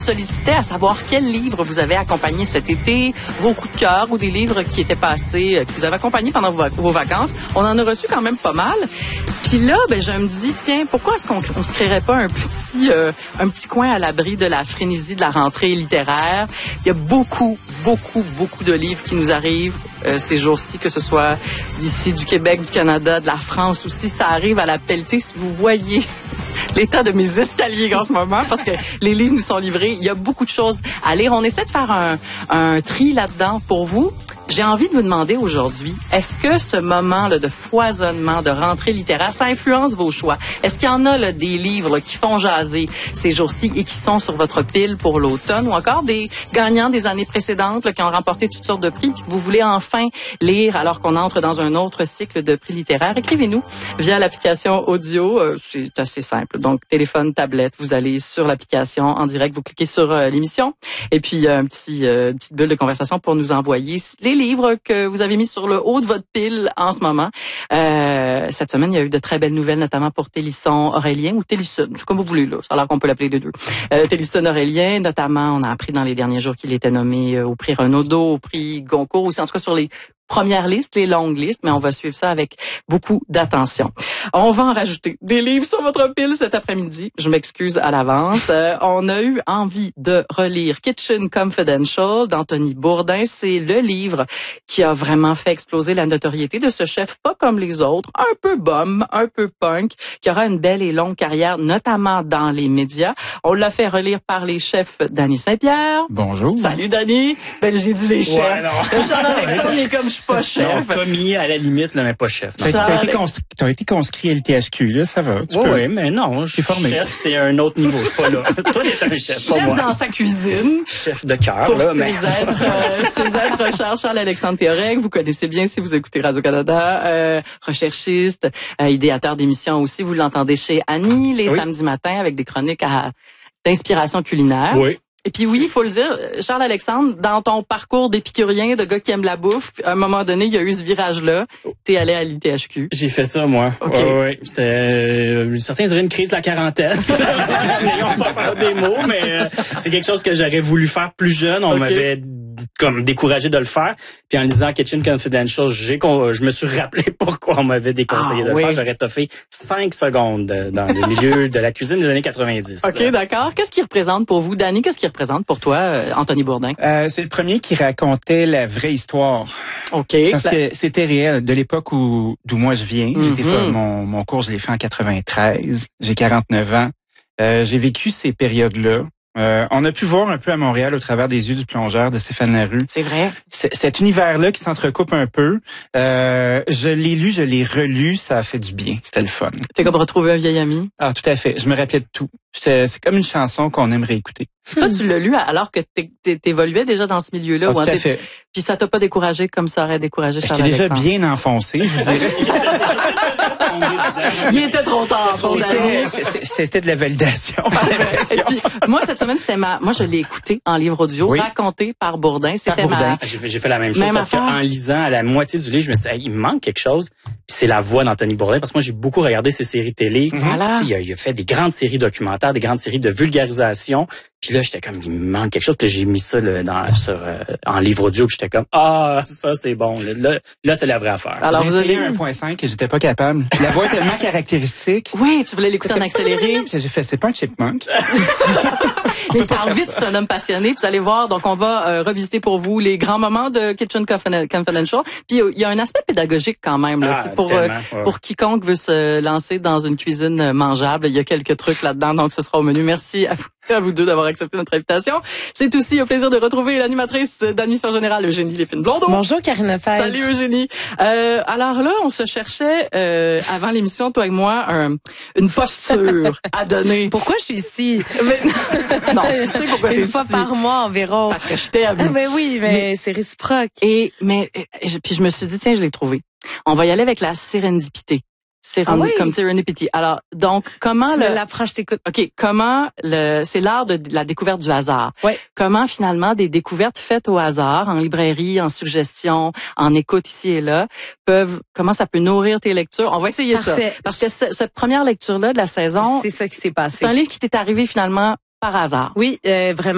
sollicitait à savoir quels livres vous avez accompagnés cet été, vos coups de cœur ou des livres qui étaient passés, que vous avez accompagnés pendant vos vacances. On en a reçu quand même pas mal. Puis là, je me dis, tiens, pourquoi est-ce qu'on se créerait pas un petit coin à l'abri de la frénésie de la rentrée littéraire? Il y a beaucoup de livres qui nous arrivent ces jours-ci, que ce soit d'ici, du Québec, du Canada, de la France aussi. Ça arrive à la pelletée. Si vous voyez l'état de mes escaliers en ce moment, parce que les livres nous sont livrés. Il y a beaucoup de choses à lire. On essaie de faire un tri là-dedans pour vous. J'ai envie de vous demander aujourd'hui, est-ce que ce moment là de foisonnement, de rentrée littéraire, ça influence vos choix? Est-ce qu'il y en a là, des livres là, qui font jaser ces jours-ci et qui sont sur votre pile pour l'automne, ou encore des gagnants des années précédentes là, qui ont remporté toutes sortes de prix puis que vous voulez enfin lire alors qu'on entre dans un autre cycle de prix littéraires? Écrivez-nous via l'application audio. C'est assez simple. Donc, téléphone, tablette, vous allez sur l'application en direct, vous cliquez sur l'émission et puis une petite bulle de conversation pour nous envoyer les livres que vous avez mis sur le haut de votre pile en ce moment. Cette semaine, il y a eu de très belles nouvelles, notamment pour Télisson Aurélien ou Télisson, c'est comme vous voulez là. Ça a l'air qu'on peut l'appeler les deux. Télisson Aurélien, notamment, on a appris dans les derniers jours qu'il était nommé au prix Renaudot, au prix Goncourt, aussi en tout cas sur les première liste, les longues listes, mais on va suivre ça avec beaucoup d'attention. On va en rajouter des livres sur votre pile cet après-midi. Je m'excuse à l'avance. On a eu envie de relire Kitchen Confidential d'Anthony Bourdain. C'est le livre qui a vraiment fait exploser la notoriété de ce chef pas comme les autres, un peu bum, un peu punk, qui aura une belle et longue carrière, notamment dans les médias. On l'a fait relire par les chefs Dany Saint-Pierre. Bonjour. Salut Dany. J'ai dit les chefs. Ouais, Charles-Alexandre est comme pas chef. Non, commis à la limite, là, mais pas chef. T'as été conscrit à l'ITHQ, là, ça va. Oui, mais non, je suis formé. Chef, c'est un autre niveau, je suis pas là. Toi, t'es un chef, pas moi. Chef dans sa cuisine. Chef de cœur, pour là, ses êtres chers, Charles-Alexandre Théorec, vous connaissez bien si vous écoutez Radio-Canada, recherchiste, idéateur d'émissions aussi, vous l'entendez chez Annie les samedis matins avec des chroniques d'inspiration culinaire. Oui. Et puis oui, il faut le dire, Charles-Alexandre, dans ton parcours d'épicurien, de gars qui aime la bouffe, à un moment donné, il y a eu ce virage-là. T'es allé à l'ITHQ. J'ai fait ça, moi. Okay. Ouais. C'était, certains diraient une crise de la quarantaine. N'ayons pas faire des mots, mais c'est quelque chose que j'aurais voulu faire plus jeune. On m'avait comme découragé de le faire. Puis en lisant Kitchen Confidential, je me suis rappelé pourquoi on m'avait déconseillé de le faire. J'aurais toffé 5 secondes dans le milieu de la cuisine des années 90. OK, d'accord. Qu'est-ce qu'il représente pour vous, Dany? Qu'est-ce qu'il représente pour toi, Anthony Bourdain? C'est le premier qui racontait la vraie histoire. OK. Parce que c'était réel. De l'époque d'où moi je viens, j'étais fait mon cours, je l'ai fait en 93. J'ai 49 ans. J'ai vécu ces périodes-là. On a pu voir un peu à Montréal au travers des yeux du plongeur de Stéphane Larue. C'est vrai. Cet univers-là qui s'entrecoupe un peu. Je l'ai lu, je l'ai relu, ça a fait du bien. C'était le fun. T'es comme retrouver un vieil ami. Ah, tout à fait. Je me rappelais de tout. C'est comme une chanson qu'on aimerait écouter. Toi, tu l'as lu alors que t'évoluais déjà dans ce milieu-là. Ah, tout à fait. Puis ça t'a pas découragé comme ça aurait découragé Charles-Alexandre. J'étais déjà bien enfoncé, je dirais. Il était trop tard. C'était de la validation. Et puis, moi, cette semaine, moi, je l'ai écouté en livre audio, raconté par Bourdain. C'était J'ai fait la même chose parce qu'en lisant à la moitié du livre, je me suis dit, il me manque quelque chose. Puis c'est la voix d'Anthony Bourdain parce que moi, j'ai beaucoup regardé ses séries télé. Voilà. Il a fait des grandes séries documentaires, des grandes séries de vulgarisation. Puis là, j'étais comme, il me manque quelque chose. Puis j'ai mis ça en livre audio. Puis j'étais comme, ça, c'est bon. Là, c'est la vraie affaire. Alors, vous avez 1.5 et j'étais pas capable. La voix est tellement caractéristique. Oui, tu voulais l'écouter en accéléré. J'ai fait, c'est pas un chipmunk. Mais il parle vite, c'est un homme passionné. Puis vous allez voir, donc on va revisiter pour vous les grands moments de Kitchen Confidential. Puis il y a un aspect pédagogique quand même. Là. C'est pour quiconque veut se lancer dans une cuisine mangeable. Il y a quelques trucs là-dedans, donc ce sera au menu. Merci à vous deux d'avoir accepté notre invitation. C'est aussi un plaisir de retrouver l'animatrice d'Admission Générale, Eugénie Lépine-Blondeau. Bonjour, Karine Lefebvre. Salut, Eugénie. Alors là, on se cherchait, avant l'émission, toi et moi, une posture à donner. Pourquoi je suis ici? Non, tu sais pourquoi t'es ici. Une fois par mois environ. Parce que je t'aime. Mais oui, mais c'est réciproque. Puis je me suis dit, tiens, je l'ai trouvé. On va y aller avec la sérendipité. Comme Serendipity. Alors, donc, comment l'approche t'écoute. OK, c'est l'art de la découverte du hasard. Ouais. Comment, finalement, des découvertes faites au hasard, en librairie, en suggestion, en écoute ici et là, comment ça peut nourrir tes lectures? On va essayer ça. Parce que cette première lecture-là de la saison. C'est ça qui s'est passé. C'est un livre qui t'est arrivé, finalement, par hasard. Oui, vraiment.